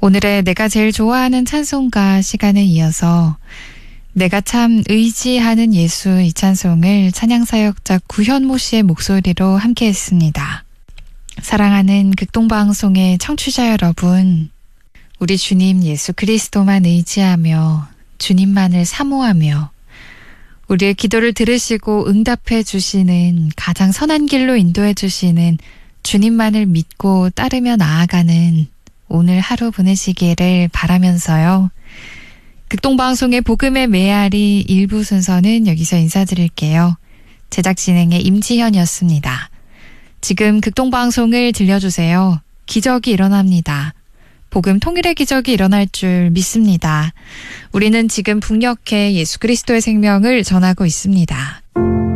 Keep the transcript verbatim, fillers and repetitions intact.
오늘의 내가 제일 좋아하는 찬송가 시간에 이어서 내가 참 의지하는 예수 이 찬송을 찬양사역자 구현모 씨의 목소리로 함께 했습니다. 사랑하는 극동방송의 청취자 여러분, 우리 주님 예수 그리스도만 의지하며 주님만을 사모하며 우리의 기도를 들으시고 응답해 주시는 가장 선한 길로 인도해 주시는 주님만을 믿고 따르며 나아가는 오늘 하루 보내시기를 바라면서요. 극동방송의 복음의 메아리 일부 순서는 여기서 인사드릴게요. 제작 진행의 임지현이었습니다. 지금 극동방송을 들려주세요. 기적이 일어납니다. 복음 통일의 기적이 일어날 줄 믿습니다. 우리는 지금 북녘에 예수 그리스도의 생명을 전하고 있습니다.